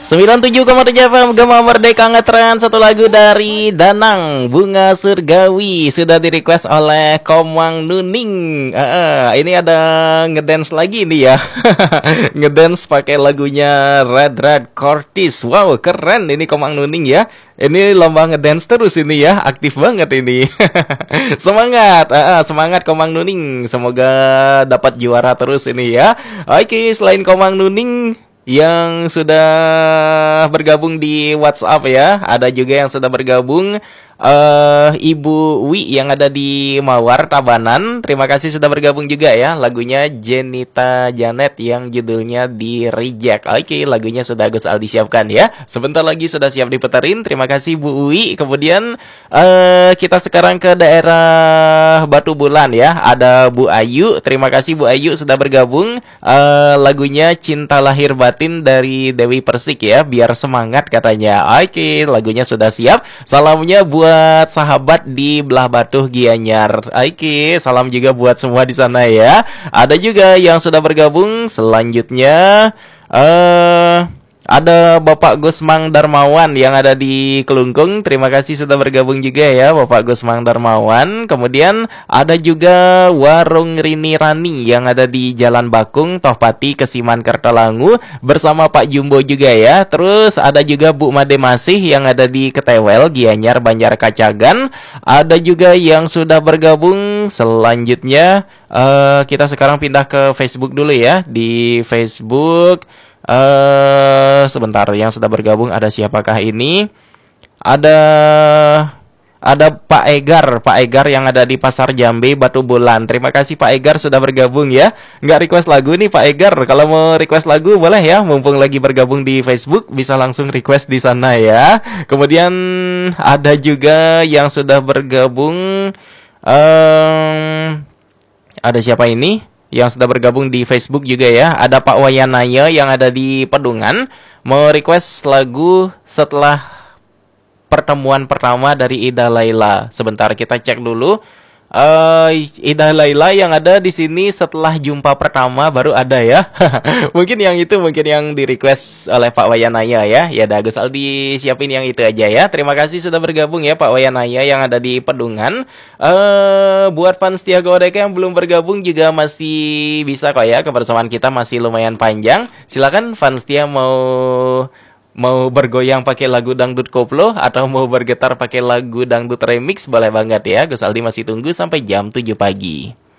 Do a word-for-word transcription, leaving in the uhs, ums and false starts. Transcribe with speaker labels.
Speaker 1: sembilan puluh tujuh koma tujuh F M Gema Merdeka ngetren satu lagu dari Danang Bunga Surgawi sudah di request oleh Komang Nuning. Uh, ini ada ngedance lagi nih ya. Ngedance pakai lagunya Red Red Cortis. Wow, keren ini Komang Nuning ya. Ini lomba ngedance terus ini ya, aktif banget ini. Semangat, uh, uh, semangat Komang Nuning. Semoga dapat juara terus ini ya. Oke, selain Komang Nuning yang sudah bergabung di WhatsApp ya, ada juga yang sudah bergabung uh, Ibu Wi yang ada di Mawar Tabanan. Terima kasih sudah bergabung juga ya. Lagunya Jenita Janet yang judulnya di Reject. Oke, lagunya sudah Gus Aldi siapkan ya. Sebentar lagi sudah siap diputerin. Terima kasih Bu Wi. Kemudian uh, kita sekarang ke daerah Batu Bulan ya. Ada Bu Ayu. Terima kasih Bu Ayu sudah bergabung. Uh, lagunya Cinta Lahir Batin dari Dewi Persik ya. Biar semangat katanya. Oke, lagunya sudah siap. Salamnya buat sahabat di Belah Batuh Gianyar. Oke, salam juga buat semua di sana ya. Ada juga yang sudah bergabung. Selanjutnya eh uh, ada Bapak Gusmang Darmawan yang ada di Kelungkung. Terima kasih sudah bergabung juga ya Bapak Gusmang Darmawan. Kemudian ada juga Warung Rini Rani yang ada di Jalan Bakung, Tohpati, Kesiman, Kertalangu bersama Pak Jumbo juga ya. Terus ada juga Bu Made Masih yang ada di Ketewel, Gianyar, Banjar Kacagan. Ada juga yang sudah bergabung. Selanjutnya uh, kita sekarang pindah ke Facebook dulu ya. Di Facebook Uh, sebentar, yang sudah bergabung ada siapakah ini? Ada ada Pak Egar, Pak Egar yang ada di Pasar Jambe, Batu Bulan. Terima kasih Pak Egar sudah bergabung ya. Nggak request lagu nih Pak Egar. Kalau mau request lagu boleh ya, mumpung lagi bergabung di Facebook bisa langsung request di sana ya. Kemudian ada juga yang sudah bergabung. Um, ada siapa ini? Yang sudah bergabung di Facebook juga ya. Ada Pak Wayanaya yang ada di Pedungan. Mau request lagu Setelah Pertemuan Pertama dari Ida Laila. Sebentar kita cek dulu. Uh, Ida Laila yang ada di sini setelah jumpa pertama baru ada ya. Mungkin yang itu mungkin yang di request oleh Pak Wayanaya ya. Ya udah Gus Aldi siapin yang itu aja ya. Terima kasih sudah bergabung ya Pak Wayanaya yang ada di Pedungan. Uh, buat fans Tiago Odeka yang belum bergabung juga masih bisa kok ya. Kebersamaan kita masih lumayan panjang. Silakan fans Tia mau mau bergoyang pakai lagu dangdut koplo atau mau bergetar pakai lagu dangdut remix boleh banget ya. Gus Aldi masih tunggu sampai jam tujuh pagi.